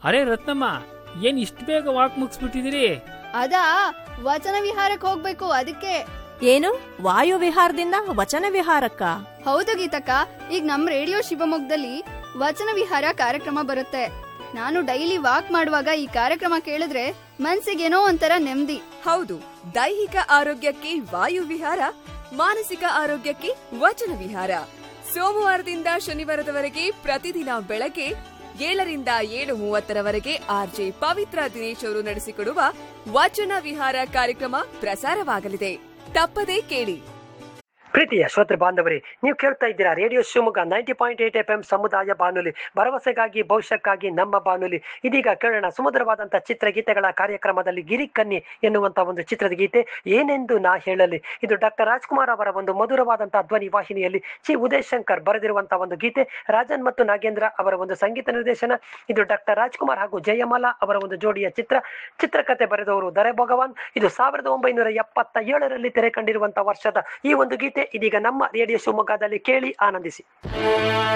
ಅರೆ ರತ್ನಮ್ಮ, ಏನ್ ಇಷ್ಟು ಬೇಗ ವಾಕ್ ಮುಗಿಸ್ಬಿಟ್ಟಿದಿರಿ? ಅದಾ, ವಚನ ವಿಹಾರಕ್ಕೆ ಹೋಗ್ಬೇಕು ಅದಕ್ಕೆ. ಏನು ವಾಯು ವಿಹಾರದಿಂದ ವಚನ ವಿಹಾರಕ್ಕ? ಹೌದು ಗೀತಕ್ಕ, ಈಗ ನಮ್ ರೇಡಿಯೋ ಶಿವಮೊಗ್ಗದಲ್ಲಿ ವಚನ ವಿಹಾರ ಕಾರ್ಯಕ್ರಮ ಬರುತ್ತೆ. ನಾನು ಡೈಲಿ ವಾಕ್ ಮಾಡುವಾಗ ಈ ಕಾರ್ಯಕ್ರಮ ಕೇಳಿದ್ರೆ ಮನ್ಸಿಗೇನೋ ಒಂಥರ ನೆಮ್ಮದಿ. ಹೌದು, ದೈಹಿಕ ಆರೋಗ್ಯಕ್ಕೆ ವಾಯು ವಿಹಾರ, ಮಾನಸಿಕ ಆರೋಗ್ಯಕ್ಕೆ ವಚನ ವಿಹಾರ. ಸೋಮವಾರದಿಂದ ಶನಿವಾರದವರೆಗೆ ಪ್ರತಿದಿನ ಬೆಳಗ್ಗೆ 7ರಿಂದ 7:30 ಆರ್ಜೆ ಪವಿತ್ರ ದಿನೇಶ್ ಅವರು ನಡೆಸಿಕೊಡುವ ವಚನ ವಿಹಾರ ಕಾರ್ಯಕ್ರಮ ಪ್ರಸಾರವಾಗಲಿದೆ. ತಪ್ಪದೇ ಕೇಳಿ. ಪ್ರೀತಿಯ ಶ್ರೋತೃ ಬಾಂಧವರೇ, ನೀವು ಕೇಳ್ತಾ ಇದ್ದೀರಾ ರೇಡಿಯೋ ಶಿವಮೊಗ್ಗ 90.8 FM ಸಮುದಾಯ ಬಾನುಲಿ, ಭರವಸೆಗಾಗಿ ಭವಿಷ್ಯಕ್ಕಾಗಿ ನಮ್ಮ ಬಾನುಲಿ. ಇದೀಗ ಕೇಳೋಣ ಸುಮಧುರವಾದಂತಹ ಚಿತ್ರಗೀತೆಗಳ ಕಾರ್ಯಕ್ರಮದಲ್ಲಿ ಗಿರಿಕನ್ಯೆ ಎನ್ನುವಂತಹ ಒಂದು ಚಿತ್ರದ ಗೀತೆ ಏನೆಂದು ನಾ ಹೇಳಲಿ. ಇದು ಡಾಕ್ಟರ್ ರಾಜ್ಕುಮಾರ್ ಅವರ ಒಂದು ಮಧುರವಾದಂತಹ ಧ್ವನಿ ವಾಹಿನಿಯಲ್ಲಿ ಚಿ ಉದಯ್ ಶಂಕರ್ ಬರೆದಿರುವಂತಹ ಒಂದು ಗೀತೆ. ರಾಜನ್ ಮತ್ತು ನಾಗೇಂದ್ರ ಅವರ ಒಂದು ಸಂಗೀತ ನಿರ್ದೇಶನ. ಇದು ಡಾಕ್ಟರ್ ರಾಜ್ಕುಮಾರ್ ಹಾಗೂ ಜಯಮಾಲಾ ಅವರ ಒಂದು ಜೋಡಿಯ ಚಿತ್ರಕಥೆ ಬರೆದವರು ದರೆ ಭಗವಾನ್. ಇದು 1977ರಲ್ಲಿ ತೆರೆ ಕಂಡಿರುವಂತಹ ವರ್ಷದ ಈ ಒಂದು ಗೀತೆ ಇದೀಗ ನಮ್ಮ ರೇಡಿಯೋ ಶಿವಮೊಗ್ಗದಲ್ಲಿ ಕೇಳಿ ಆನಂದಿಸಿ.